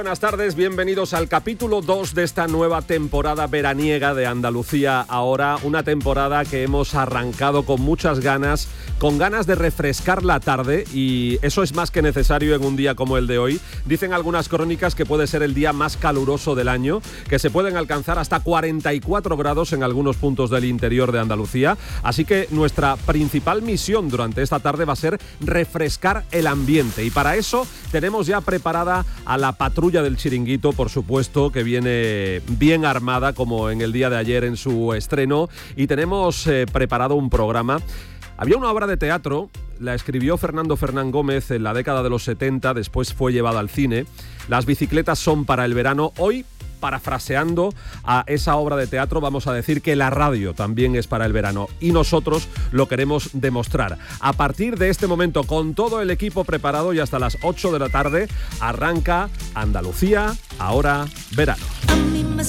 Buenas tardes, bienvenidos al capítulo 2 de esta nueva temporada veraniega de Andalucía Ahora, una temporada que hemos arrancado con muchas ganas, con ganas de refrescar la tarde, y eso es más que necesario en un día como el de hoy. Dicen algunas crónicas que puede ser el día más caluroso del año, que se pueden alcanzar hasta 44 grados en algunos puntos del interior de Andalucía, así que nuestra principal misión durante esta tarde va a ser refrescar el ambiente, y para eso tenemos ya preparada a la patrulla del Chiringuito, por supuesto, que viene bien armada como en el día de ayer en su estreno, y tenemos preparado un programa. Había una obra de teatro, la escribió Fernando Fernán Gómez en la década de los 70, después fue llevada al cine. Las bicicletas son para el verano. Hoy, parafraseando a esa obra de teatro, vamos a decir que la radio también es para el verano, y nosotros lo queremos demostrar. A partir de este momento, con todo el equipo preparado, y hasta las 8 de la tarde, arranca Andalucía Ahora Verano.